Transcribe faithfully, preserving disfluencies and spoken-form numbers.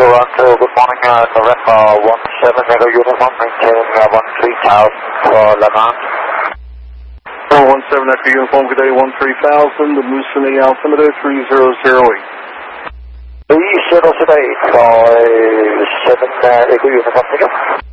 one two, good morning, uh, November one seven Echo Uniform, maintaining uh, one three thousand for Le Mans. one seven Echo Uniform, good day, one three thousand, the Moosonee altimeter three zero zero eight. three zero zero eight for seven uh, Echo Uniform,